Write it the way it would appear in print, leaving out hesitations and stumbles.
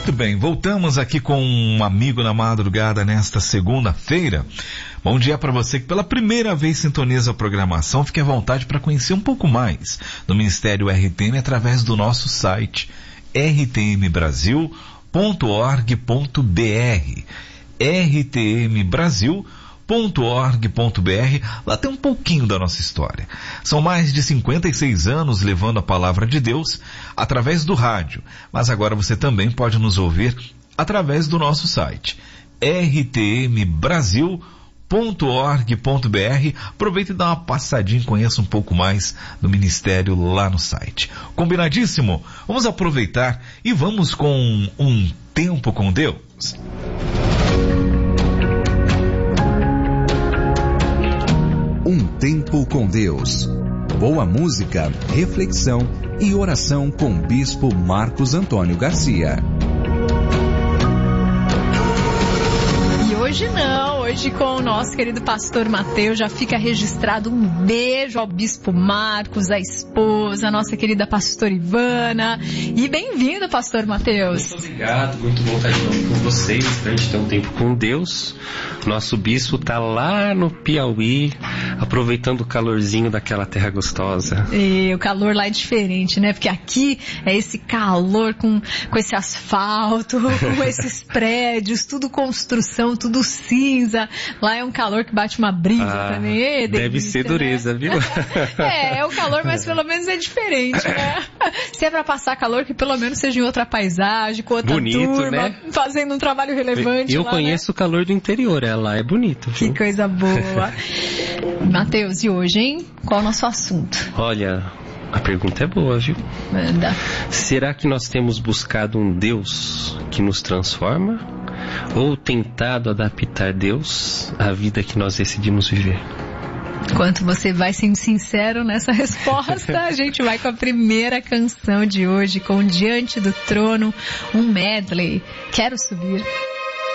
Muito bem, voltamos aqui com um amigo na madrugada nesta segunda-feira. Bom dia para você que pela primeira vez sintoniza a programação. Fique à vontade para conhecer um pouco mais do Ministério RTM através do nosso site rtmbrasil.org.br rtmbrasil.org.br. Lá tem um pouquinho da nossa história. São mais de 56 anos levando a palavra de Deus através do rádio, mas agora você também pode nos ouvir através do nosso site rtmbrasil.org.br. Aproveita e dá uma passadinha e conheça um pouco mais do ministério lá no site. Combinadíssimo? Vamos aproveitar e vamos com um tempo com Deus. Um tempo com Deus. Boa música, reflexão e oração com o Bispo Marcos Antônio Garcia. E hoje não, hoje com o nosso querido pastor Mateus, já fica registrado um beijo ao Bispo Marcos, à esposa, a nossa querida pastora Ivana. E bem-vindo, pastor Mateus. Muito obrigado, muito bom estar de novo com vocês, pra gente ter um tempo com Deus. Nosso bispo tá lá no Piauí, aproveitando o calorzinho daquela terra gostosa. E o calor lá é diferente, né? Porque aqui é esse calor com esse asfalto, com esses prédios, tudo construção, tudo cinza. Lá é um calor que bate uma brisa também. Deve ser dureza, né? Viu? É o calor, mas pelo menos é diferente, né? Se é pra passar calor, que pelo menos seja em outra paisagem, com outra turma, né? Fazendo um trabalho relevante. Eu lá, conheço, né? O calor do interior, lá é bonito. Que coisa boa. Mateus, e hoje, hein? Qual é o nosso assunto? Olha, a pergunta é boa, viu? Manda. Será que nós temos buscado um Deus que nos transforma? Ou tentado adaptar Deus à vida que nós decidimos viver? Enquanto você vai sendo sincero nessa resposta, a gente vai com a primeira canção de hoje, com Diante do Trono, um medley. Quero subir.